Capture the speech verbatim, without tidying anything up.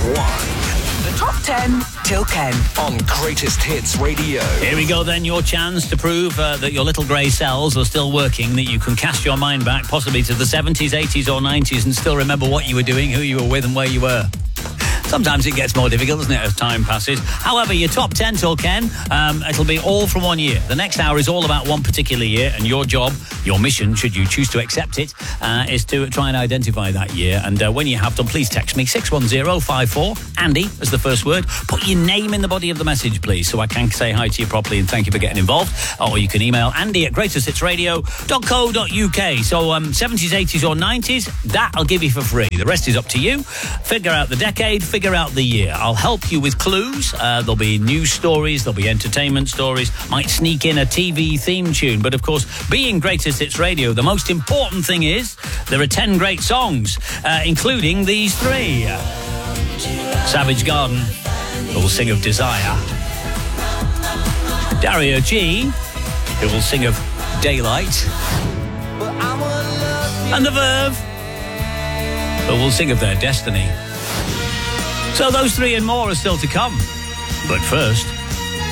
one. The top ten till ten on Greatest Hits Radio. Here we go then, your chance to prove uh, that your little grey cells are still working, that you can cast your mind back possibly to the seventies, eighties or nineties and still remember what you were doing, who you were with and where you were. Sometimes it gets more difficult, doesn't it, as time passes. However, your top ten till Ken, um, it'll be all from one year. The next hour is all about one particular year, and your job, your mission, should you choose to accept it, uh, is to try and identify that year. And uh, when you have done, please text me six one zero five four, Andy, as the first word. Put your name in the body of the message, please, so I can say hi to you properly and thank you for getting involved. Or you can email Andy at greatest hits radio dot co dot uk. So um, seventies, eighties or nineties, that I'll give you for free. The rest is up to you. Figure out the decade, figure out the year. I'll help you with clues. Uh, there'll be news stories, there'll be entertainment stories, might sneak in a T V theme tune. But of course, being Greatest Hits Radio, the most important thing is there are ten great songs, uh, including these three. Savage Garden, who will sing of Desire. Dario G, who will sing of Daylight. And The Verve, who will sing of their destiny. So those three and more are still to come. But first...